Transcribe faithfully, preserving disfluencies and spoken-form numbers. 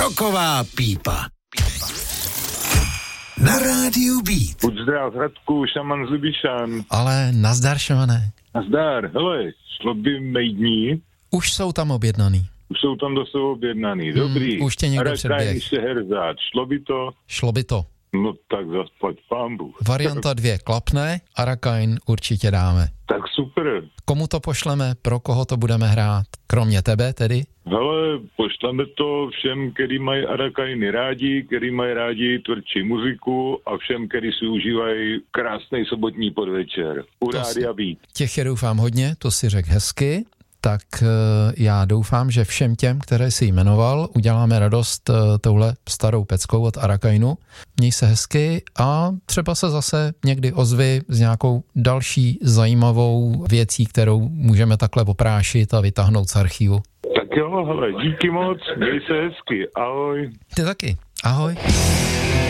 Roková pípa. Na rádiu Beat. Buď zdrav, Radku, šaman z Libišan. Ale nazdar, šamane. Nazdar, hele, šloby mejdní. Už jsou tam objednaný. Už jsou tam do sebe objednaný, dobrý. Hmm, už tě někdo předběh. Šeherzát, šlo by to? Šlo by to. No tak zasplať pán Bůh. Varianta dvě klapne, Arakain určitě dáme. Tak super. Komu to pošleme, pro koho to budeme hrát? Kromě tebe tedy? Hele, pošleme to všem, který mají Arakainy rádi, který mají rádi tvrdší muziku a všem, který si užívají krásný sobotní podvečer. U Rádia Beat. Těch je doufám hodně, to si řek hezky. Tak já doufám, že všem těm, které si jmenoval, uděláme radost touhle starou peckou od Arakainu. Měj se hezky a třeba se zase někdy ozvi s nějakou další zajímavou věcí, kterou můžeme takhle oprášit a vytáhnout z archivu. Tak jo, hele, díky moc, měj se hezky, ahoj. Ty taky, ahoj.